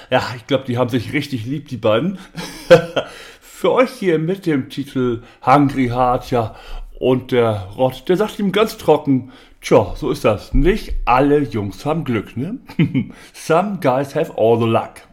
Ja, ich glaube, die haben sich richtig lieb, die beiden. Für euch hier mit dem Titel Hungry Heart, ja. Und der Rott, der sagt ihm ganz trocken, tja, so ist das. Nicht alle Jungs haben Glück, ne? Some guys have all the luck.